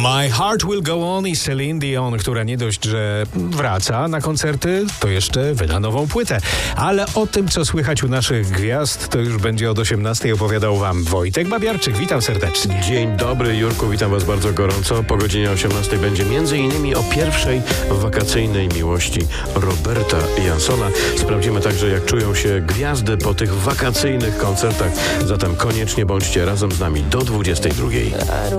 My Heart Will Go On i Celine Dion, która nie dość, że wraca na koncerty, to jeszcze wyda nową płytę. Ale o tym, co słychać u naszych gwiazd, to już będzie od 18:00 opowiadał wam Wojtek Babiarczyk. Witam serdecznie. Dzień dobry, Jurku, witam was bardzo gorąco. Po godzinie 18:00 będzie m.in. o pierwszej wakacyjnej miłości Roberta Jansona. Sprawdzimy także, jak czują się gwiazdy po tych wakacyjnych koncertach. Zatem koniecznie bądźcie razem z nami do 22:00.